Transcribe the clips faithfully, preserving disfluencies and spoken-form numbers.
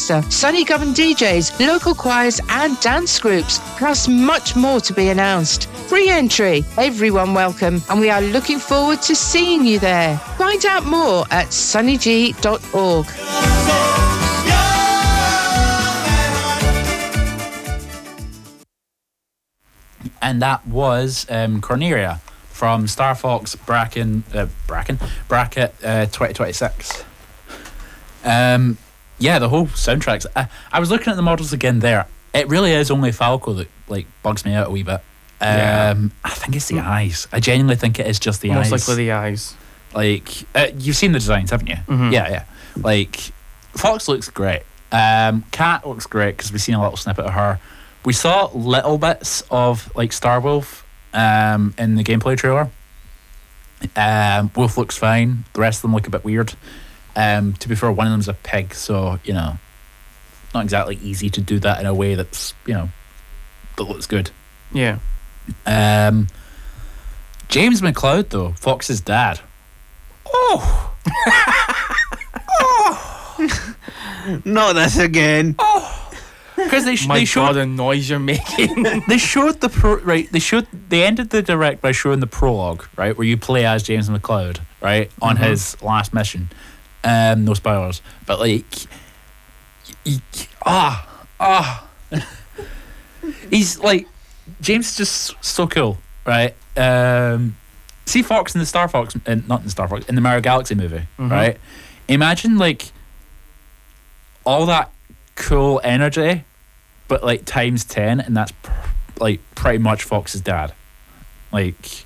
Orchestra, Sonny Govan D Js, local choirs and dance groups, plus much more to be announced. Free entry, everyone welcome, and we are looking forward to seeing you there. Find out more at sunny g dot org. And that was um, Corneria from Star Fox Bracken, uh, Bracken Bracket uh, twenty twenty-six. Um, yeah, the whole soundtracks. I, I was looking at the models again there. It really is only Falco that like bugs me out a wee bit. Um, yeah. I think it's the eyes. I genuinely think it is just the Most eyes. Most likely the eyes. Like uh, you've seen the designs, haven't you? Mm-hmm. Yeah, yeah. Like Fox looks great. Um, Cat looks great because we've seen a little snippet of her. We saw little bits of like Starwolf um, in the gameplay trailer. Um, Wolf looks fine. The rest of them look a bit weird. Um, to be fair, one of them's a pig, so you know, not exactly easy to do that in a way that's you know that looks good. Yeah. Um, James McCloud though, Fox's dad. Oh. oh. Not this again. Oh. Because they, sh- My they showed God, the noise you're making. They showed the pro right. They showed they ended the direct by showing the prologue, right, where you play as James McCloud, right, on mm-hmm. his last mission. Um, no spoilers, but like, he, ah, ah, he's like James is just so cool, right? Um, see Fox in the Star Fox, uh, not in the Star Fox, in the Mario Galaxy movie, mm-hmm. right? Imagine like all that cool energy, but like times ten, and that's pr- like pretty much Fox's dad. Like,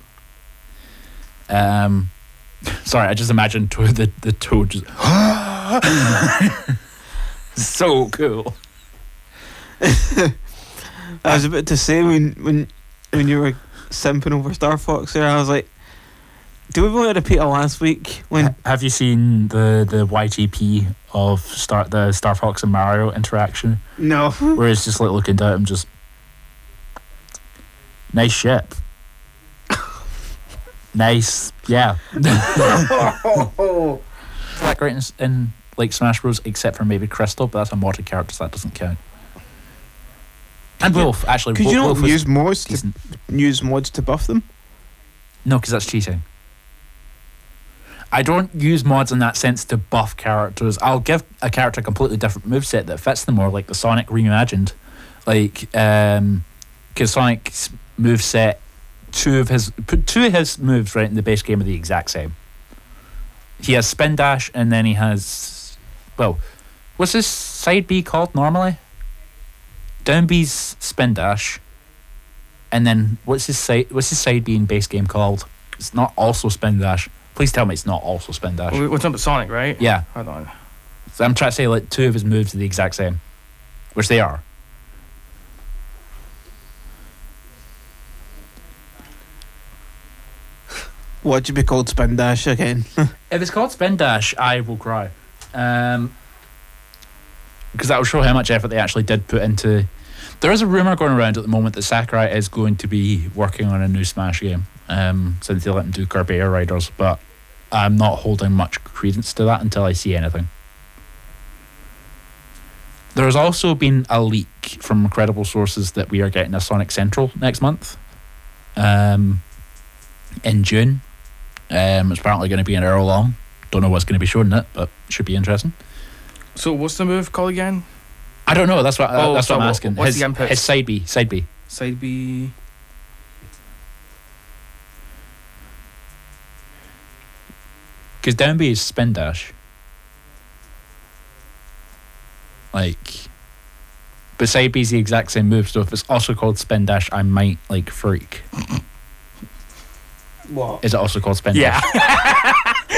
um, sorry, I just imagined to- the the toad just so cool. I was about to say when when when you were simping over Star Fox there, I was like, do we want to repeat it last week? When H- have you seen the the Y G P of Star the Star Fox and Mario interaction? No. Where it's just like looking down and just nice ship. Nice, yeah. That great in, in like Smash Bros, except for maybe Crystal, but that's a modded character, so that doesn't count. And Wolf, actually. Could Wolf, you not Wolf use mods to, decent. use mods to buff them? No, because that's cheating. I don't use mods in that sense to buff characters. I'll give a character a completely different moveset that fits them more, like the Sonic Reimagined. Like, um, because Sonic's moveset, two of his two of his moves right in the base game are the exact same. He has Spin Dash, and then he has, well, what's his side B called normally? Down B's Spin Dash, and then what's his side what's his side B in base game called? It's not also Spin Dash. Please tell me it's not also Spin Dash. We're talking about Sonic, right? Yeah. Hold on. So I'm trying to say like two of his moves are the exact same, which they are. What'd you be called Spin Dash again? If it's called Spin Dash, I will cry. Um, because that will show how much effort they actually did put into. There is a rumour going around at the moment that Sakurai is going to be working on a new Smash game. Um, since they let him do Kirby Air Riders, but I'm not holding much credence to that until I see anything. There has also been a leak from credible sources that we are getting a Sonic Central next month, um, in June. Um, it's apparently going to be an hour long. Don't know what's going to be shown in it, but it should be interesting. So what's the move called again? I don't know. That's what uh, oh, that's so what I'm asking. What's his, the inputs? His side B, side B, side B. Because down B is Spin Dash. Like, but side B is the exact same move. So if it's also called Spin Dash, I might like freak. What? Is it also called Spin Yeah. Dash?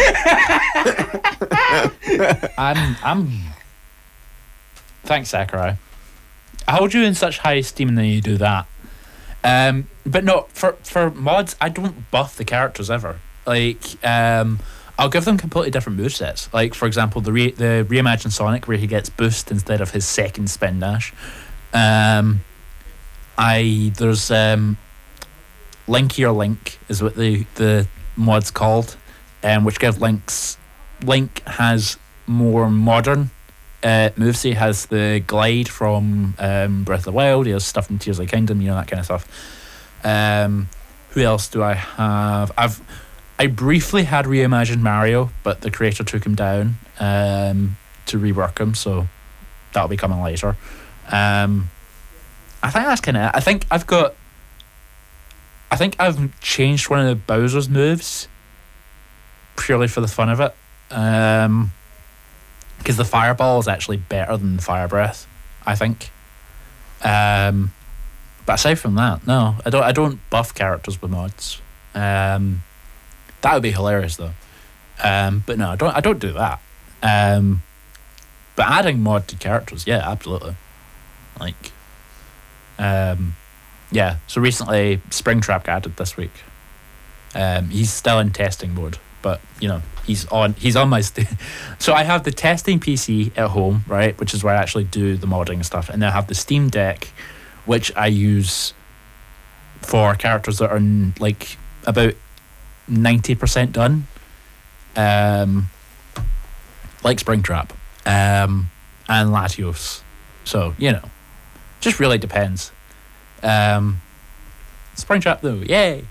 I'm. I'm. Thanks, Sakurai. I hold you in such high esteem, and then you do that. Um, but no, for for mods, I don't buff the characters ever. Like, um, I'll give them completely different movesets. Like, for example, the re- the reimagined Sonic, where he gets boost instead of his second Spin Dash. Um, I there's um, Linky or Link is what the the mod's called, um, which gives Link's Link has more modern Uh, Movesey has the glide from um, Breath of the Wild. He has stuff from Tears of the Kingdom, you know, that kind of stuff. Um, who else do I have? I've I briefly had reimagined Mario, but the creator took him down um, to rework him, so that'll be coming later. Um, I think that's kind of it. I think I've got. I think I've changed one of the Bowser's moves purely for the fun of it. Um, because the fireball is actually better than the fire breath, I think. Um, but aside from that, no, I don't. I don't buff characters with mods. Um, that would be hilarious though. Um, but no, I don't. I don't do that. Um, but adding modded characters, yeah, absolutely. Like, um, yeah. So recently, Springtrap got added this week. Um, he's still in testing mode, but you know he's on. He's on my. St- so I have the testing P C at home, right, which is where I actually do the modding and stuff, and then I have the Steam Deck, which I use for characters that are n- like about ninety percent done, um, like Springtrap, um, and Latios. So you know, just really depends. Um, Springtrap though, yay!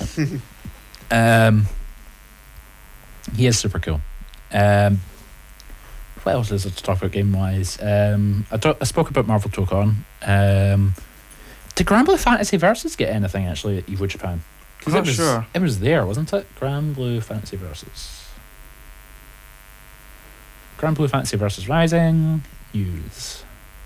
um, he is super cool. Um, what else is there to talk about game wise? Um, I, talk, I spoke about Marvel Tokon. Um, did Granblue Fantasy Versus get anything actually at Evo Japan? I'm it not was, sure. It was there, wasn't it? Granblue Fantasy Versus. Granblue Fantasy Versus Rising. News.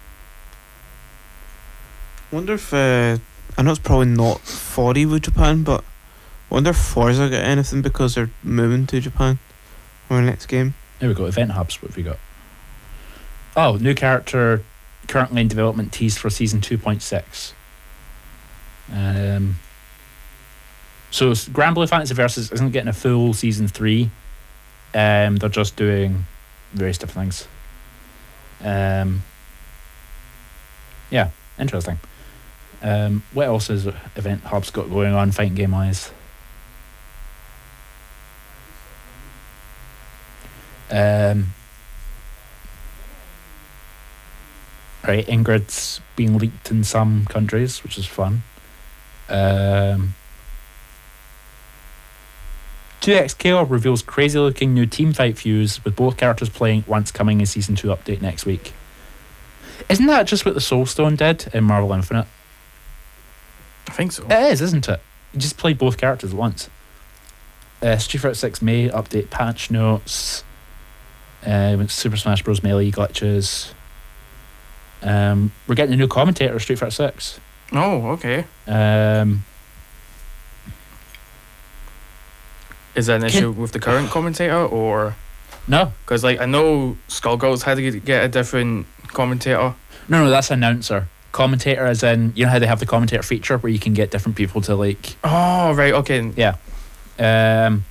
Wonder if uh, I know it's probably not for Evo Japan, but I wonder if Forza got anything because they're moving to Japan for the next game. There we go. Event hubs. What have we got? Oh, new character currently in development teased for season two point six. Um. So Granblue Fantasy Versus isn't getting a full season three. Um, they're just doing various different things. Um. Yeah, interesting. Um, what else has Event Hub's got going on fighting game wise? Um, right, Ingrid's being leaked in some countries, which is fun. Um, two X K O reveals crazy looking new teamfight views with both characters playing once coming in season two update next week. Isn't that just what the Soulstone did in Marvel Infinite? I think so. It is, isn't it? You just play both characters at once. Uh, Street Fighter six May update patch notes. Uh, Super Smash Bros. Melee glitches. Um, we're getting a new commentator of Street Fighter six. Oh, okay. Um, Is that an Can- issue with the current commentator, or no, because like I know Skullgirls had to get- get a different commentator? no, no, that's announcer. Commentator, as in, you know how they have the commentator feature where you can get different people to like. Oh, right. Okay. Yeah. Um,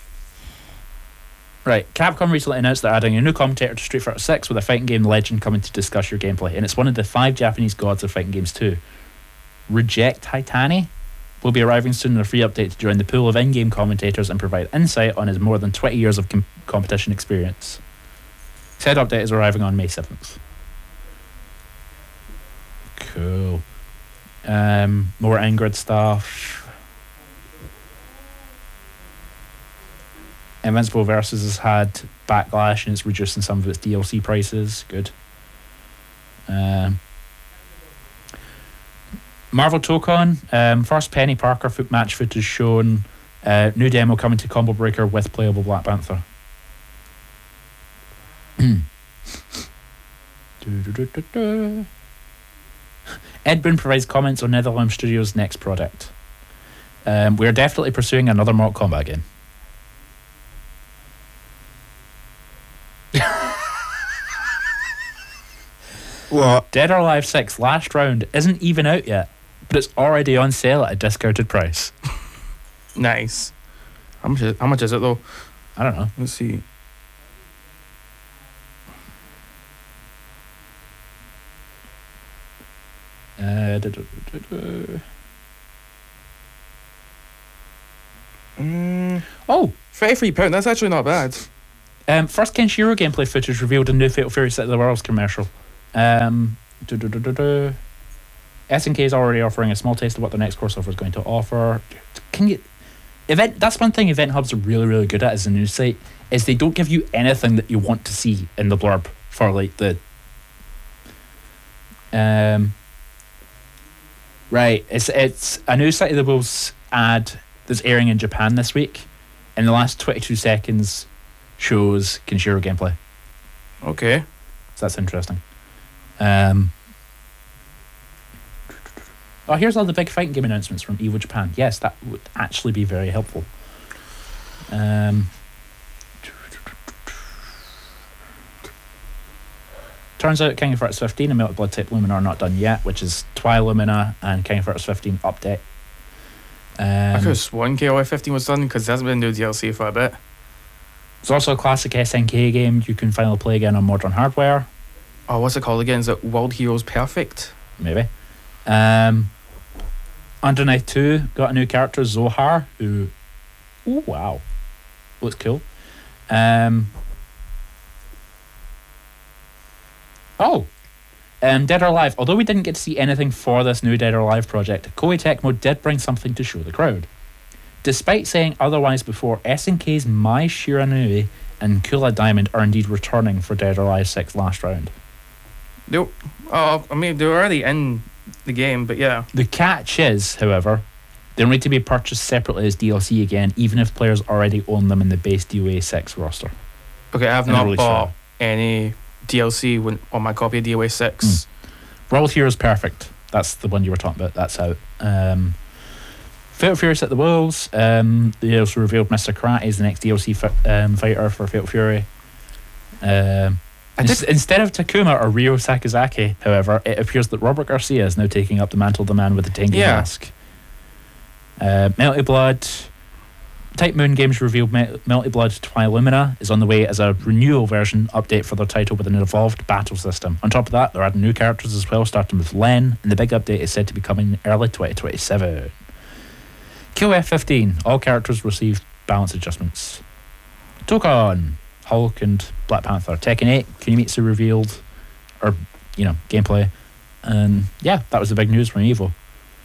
right. Capcom recently announced they're adding a new commentator to Street Fighter six with a fighting game legend coming to discuss your gameplay, and it's one of the five Japanese gods of fighting games too. Reject Hitani will be arriving soon in a free update to join the pool of in-game commentators and provide insight on his more than twenty years of com- competition experience. Said update is arriving on May seventh. Cool. Um, more Ingrid stuff. Invincible Versus has had backlash and it's reducing some of its D L C prices. Good. Um, Marvel Tokon. Um, first Penny Parker foot match footage shown. Uh, new demo coming to Combo Breaker with playable Black Panther. Du-du-du-du-du. Ed Boon provides comments on NetherRealm Studios' next project. Um, we're definitely pursuing another Mortal Kombat game. What? Dead or Alive six Last Round isn't even out yet, but it's already on sale at a discounted price. Nice. How much? Is, how much is it though? I don't know. Let's see. Uh, du- du- du- du- Mm, oh, thirty-three pound. That's actually not bad. Um, first Kenshiro gameplay footage revealed in new Fatal Fury Set of the Worlds commercial. Um, do, do, do, do, do. S N K is already offering a small taste of what their next crossover is going to offer. Can you event? That's one thing Event Hubs are really, really good at as a news site, is they don't give you anything that you want to see in the blurb for like the. Um. Right, it's it's a new City of the Wolves ad that's airing in Japan this week. In the last twenty-two seconds, shows Kenshiro gameplay. Okay. So that's interesting. Um. Oh, here's all the big fighting game announcements from Evo Japan. Yes, that would actually be very helpful. Um, turns out King of Fighters fifteen and Melted Blood Type Lumina are not done yet, which is Twi Lumina and King of Fighters fifteen update. Um, I could have sworn K O F fifteen was done because there hasn't been new D L C for a bit. There's also a classic S N K game you can finally play again on modern hardware. Oh, what's it called again? Is it World Heroes Perfect? Maybe. Um, Under Night two got a new character, Zohar, who, oh wow, looks cool. Um, oh, um, Dead or Alive. Although we didn't get to see anything for this new Dead or Alive project, Koei Tecmo did bring something to show the crowd. Despite saying otherwise before, S N K's Mai Shiranui and Kula Diamond are indeed returning for Dead or Alive six Last Round. They, oh, I mean, they're already in the game, but yeah. The catch is, however, they'll need to be purchased separately as D L C again, even if players already own them in the base D O A six roster. Okay, I have And not release bought round. any D L C when, on my copy of D O A six. Mm. World Heroes Perfect. That's the one you were talking about. That's out. Um, Fatal Fury Set the Wolves. Um, they also revealed Mister Karate is the next D L C fi- um, fighter for Fatal Fury. Um, I did- ins- instead of Takuma or Ryo Sakazaki, however, it appears that Robert Garcia is now taking up the mantle of the man with the Tengu Yeah. mask. Uh, Melty Blood. Type Moon Games revealed Mel- Melty Blood Twi Lumina is on the way as a renewal version update for their title with an evolved battle system. On top of that, they're adding new characters as well, starting with Len, and the big update is said to be coming early twenty twenty-seven. K O F fifteen, all characters received balance adjustments. Tokon, Hulk and Black Panther. Tekken eight, Kunimitsu revealed, or, you know, gameplay. And yeah, that was the big news from Evo.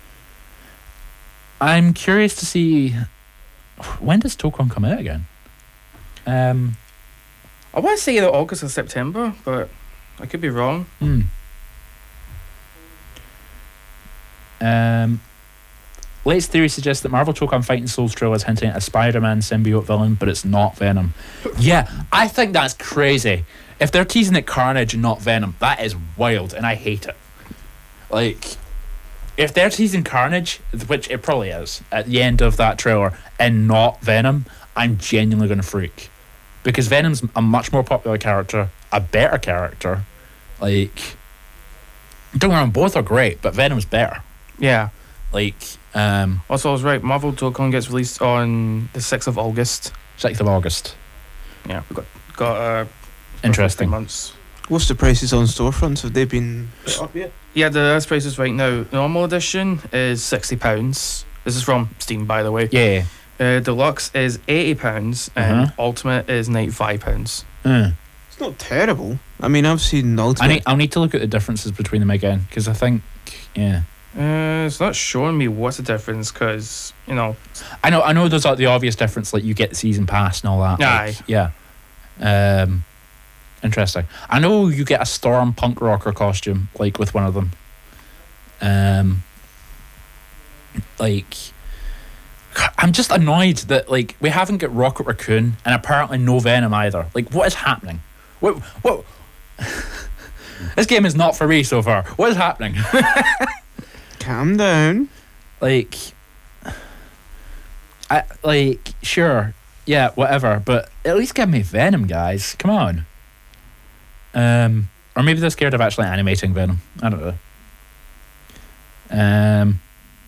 I'm curious to see, when does Tokon come out again? Um, I want to say either August or September, but I could be wrong. hmm. Um, latest theory suggests that Marvel Tokon Fighting Souls trailer is hinting at a Spider-Man symbiote villain, but it's not Venom. Yeah, I think that's crazy. If they're teasing at Carnage and not Venom, that is wild, and I hate it. Like, if they're teasing Carnage, which it probably is, at the end of that trailer, and not Venom, I'm genuinely going to freak. Because Venom's a much more popular character, a better character. Like, don't get me wrong, both are great, but Venom's better. Yeah. Like, um, Also, I was right. Marvel Tokon gets released on the sixth of August. sixth of August. Yeah, we got got uh, Interesting. months. What's the prices on storefronts? Have they been put up yet? Yeah, the list prices right now. Normal edition is sixty pounds. This is from Steam, by the way. Yeah. Uh, Deluxe is eighty pounds, and Uh-huh. Ultimate is ninety-five pounds. Uh, It's not terrible. I mean, I've seen Ultimate. I need, I'll need to look at the differences between them again, because I think, yeah. Uh, it's not showing me what's the difference, because you know. I know I know there's like the obvious difference, like you get the season pass and all that. Aye. Like, yeah. Um, interesting. I know you get a Storm punk rocker costume, like with one of them. Um, like, I'm just annoyed that like we haven't got Rocket Raccoon and apparently no Venom either. Like, what is happening? What what? This game is not for me so far. What is happening? Calm down. Like, I like sure, yeah, whatever, but at least give me Venom, guys. Come on. Um, or maybe they're scared of actually animating Venom. I don't know. Um,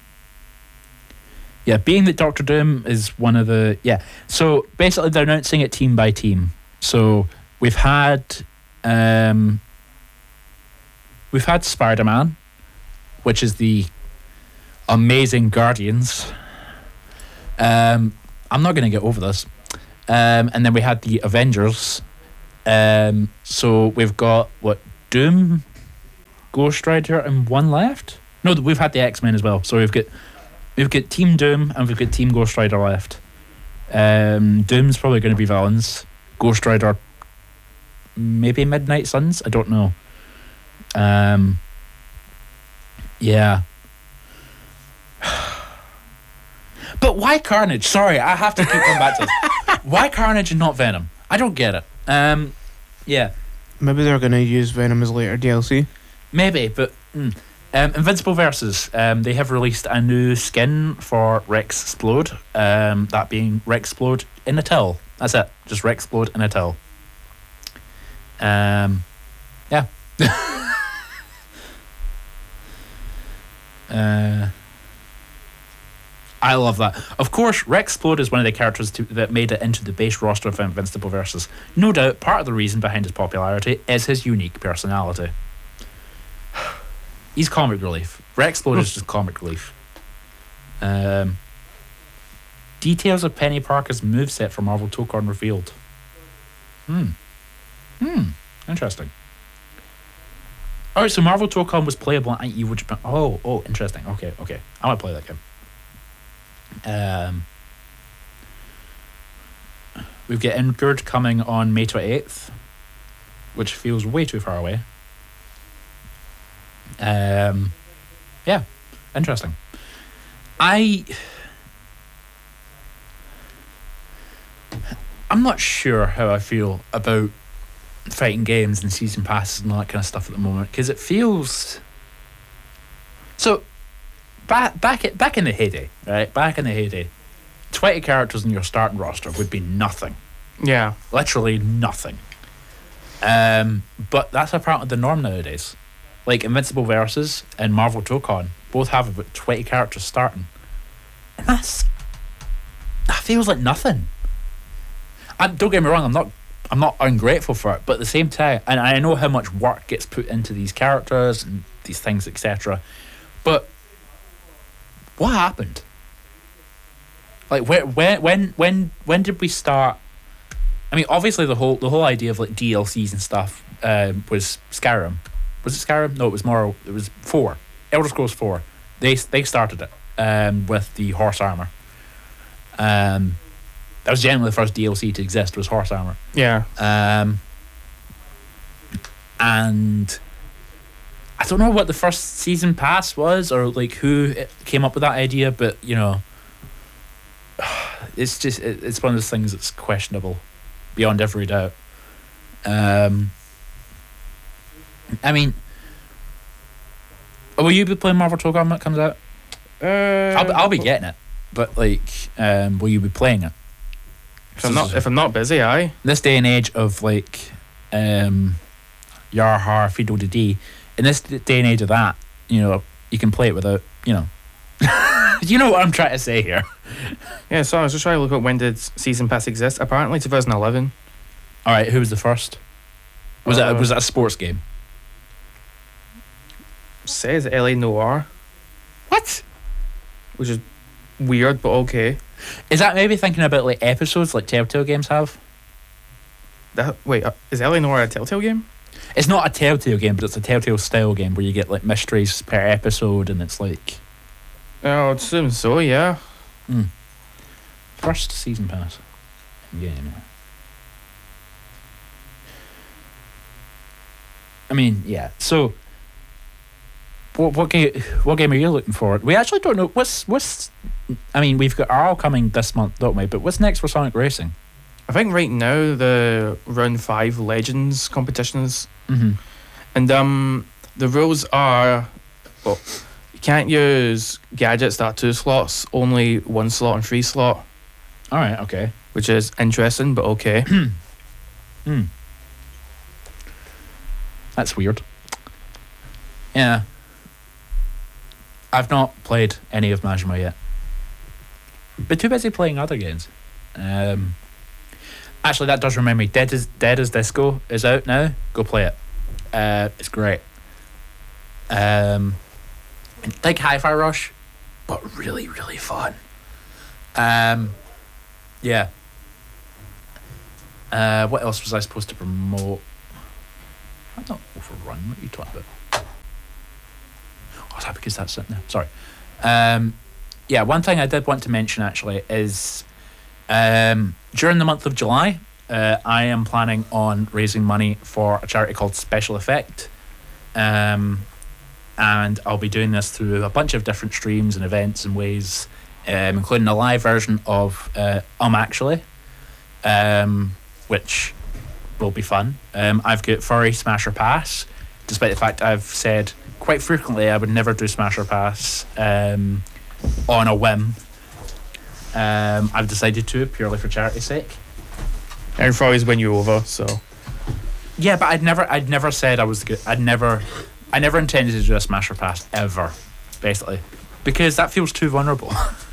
yeah, being that Doctor Doom is one of the yeah. So basically, they're announcing it team by team. So we've had, um, we've had Spider-Man, which is the Amazing Guardians. Um, I'm not going to get over this. Um, and then we had the Avengers. Um, so we've got what Doom, Ghost Rider, and one left. No, we've had the X-Men as well. So we've got we've got Team Doom and we've got Team Ghost Rider left. Um, Doom's probably going to be villains. Ghost Rider, maybe Midnight Suns. I don't know. Um, yeah. But why Carnage? Sorry, I have to keep going back to this. Why Carnage and not Venom? I don't get it. Um, yeah. Maybe they're going to use Venom as later D L C. Maybe, but mm. um, Invincible Versus. Um, they have released a new skin for Rexplode. Um, that being Rexplode in a till. That's it. Just Rexplode in a till. Um, yeah. uh. I love that. Of course, Rexplode is one of the characters to, that made it into the base roster of Invincible Versus. No doubt, part of the reason behind his popularity is his unique personality. He's comic relief. Rexplode is just comic relief. Um, details of Penny Parker's moveset for Marvel Tokon revealed. Hmm. Hmm. Interesting. Alright, so Marvel Tokon was playable in Evil Japan. Oh, oh, interesting. Okay, okay. I want to play that game. Um, we've got Ingrid coming on May twenty-eighth, which feels way too far away. Um, yeah, interesting. I I'm not sure how I feel about fighting games and season passes and all that kind of stuff at the moment, because it feels so. Back back at, back in the heyday, right? Back in the heyday, twenty characters in your starting roster would be nothing. Yeah. Literally nothing. Um, but that's apparently the norm nowadays. Like Invincible Versus and Marvel Tokon both have about twenty characters starting, and that's that feels like nothing. And don't get me wrong, I'm not I'm not ungrateful for it, but at the same time, and I know how much work gets put into these characters and these things, et cetera. But what happened? Like where, where, when, when, when did we start? I mean, obviously the whole the whole idea of like D L Cs and stuff um, was Skyrim. Was it Skyrim? No, it was more. It was four. Elder Scrolls four. They they started it um, with the horse armor. Um, that was generally the first D L C to exist. Was horse armor. Yeah. Um, and I don't know what the first season pass was, or like who came up with that idea, but you know, it's just it, it's one of those things that's questionable beyond every doubt. Um, I mean, will you be playing Marvel Tokon when it comes out? Uh, I'll be, I'll be getting it, but like, um, will you be playing it? If I'm not if I'm not busy, aye. This day and age of like, um, Yar Har Fiddle de Dee. In this day and age of that, you know, you can play it without, you know. You know what I'm trying to say here. Yeah, so I was just trying to look at when did Season Pass exist. Apparently twenty eleven. All right, who was the first? Was Uh, it was it a sports game? Says L A Noir, What? which is weird, but okay. Is that maybe thinking about like episodes like Telltale games have? That wait, uh, is L A Noir a Telltale game? It's not a Telltale game, but it's a Telltale style game where you get like mysteries per episode, and it's like Oh, I'd assume so. Yeah. mm, first season pass game. I mean, yeah. So, what what game what game are you looking for? We actually don't know what's what's. I mean, we've got Arl coming this month, don't we? But what's next for Sonic Racing? I think right now the Round Five Legends competitions, Mm-hmm. and um, the rules are, well, you can't use gadgets that are two slots, only one slot and three slot, All right. Okay. which is interesting, but okay. Hmm. That's weird. Yeah. I've not played any of Majima yet. But too busy playing other games. Um, actually, that does remind me. Dead as Dead as Disco is out now. Go play it. Uh, it's great. Um, like Hi-Fi Rush, but really, really fun. Um, yeah. Uh, what else was I supposed to promote? I'm not overrun. What are you talking about? Oh, is that because that's sitting there? Sorry. Um, yeah, one thing I did want to mention actually is um, during the month of July, uh, I am planning on raising money for a charity called Special Effect. Um, and I'll be doing this through a bunch of different streams and events and ways, um, including a live version of uh, Um Actually, um, which will be fun. Um, I've got Furry Smasher Pass, despite the fact I've said quite frequently I would never do Smasher Pass um, on a whim. Um, I've decided to, purely for charity's sake. And for always win you over, so. Yeah, but I'd never, I'd never said I was good. I'd never, I never intended to do a Smasher Pass ever, basically, because that feels too vulnerable.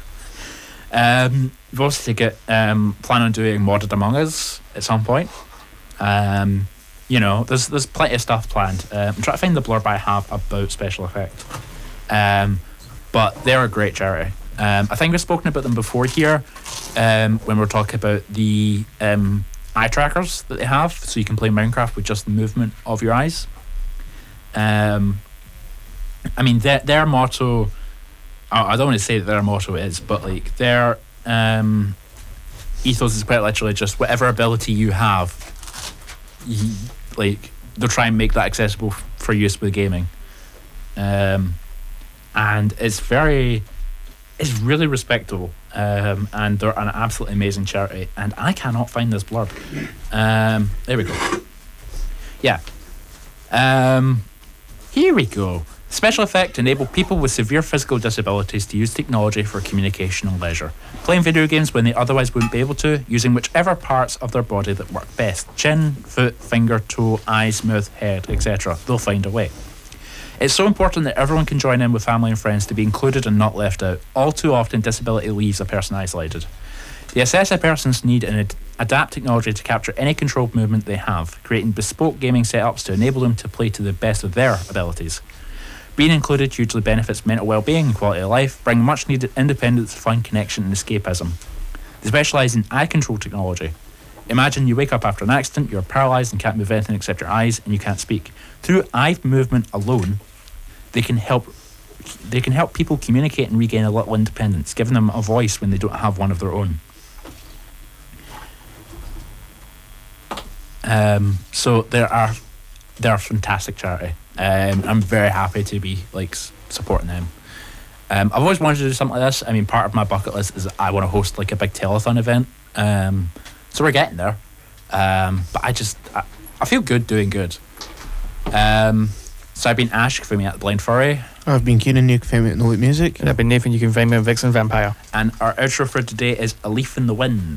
um, we've also got um, plan on doing Modded Among Us at some point. Um, you know, there's there's plenty of stuff planned. Um, I'm trying to find the blurb I have about Special Effect. Um, but they're a great charity. Um, I think we've spoken about them before here um, when we we're talking about the um, eye trackers that they have, so you can play Minecraft with just the movement of your eyes. Um, I mean, their, their motto, I I don't want to say that their motto is, but like their um, ethos is quite literally just whatever ability you have, you, like they'll try and make that accessible f- for use with gaming. Um, and it's very, it's really respectable. Um, and they're an absolutely amazing charity, and I cannot find this blurb. Um, there we go. Yeah. Um, here we go. Special Effect enable people with severe physical disabilities to use technology for communication and leisure, playing video games when they otherwise wouldn't be able to, using whichever parts of their body that work best: chin, foot, finger, toe, eyes, mouth, head, et cetera. They'll find a way. It's so important that everyone can join in with family and friends to be included and not left out. All too often, disability leaves a person isolated. They assess a person's need and ad- adapt technology to capture any controlled movement they have, creating bespoke gaming setups to enable them to play to the best of their abilities. Being included hugely benefits mental well-being and quality of life, bring much-needed independence, fun, connection and escapism. They specialise in eye control technology. Imagine you wake up after an accident, you're paralysed and can't move anything except your eyes, and you can't speak. Through eye movement alone, they can help they can help people communicate and regain a little independence, giving them a voice when they don't have one of their own. Um, so there are they're a fantastic charity. Um, I'm very happy to be like s- supporting them. Um, I've always wanted to do something like this. I mean, part of my bucket list is I want to host like a big telethon event. Um, so we're getting there. Um, but I just I, I feel good doing good. Um, so I've been Ash, you can find me at Blind Furry, I've been Keenan, you can find me at No Look Music. And I've been Nathan, you can find me on Vixen Vampire. and our outro for today is A Leaf in the Wind.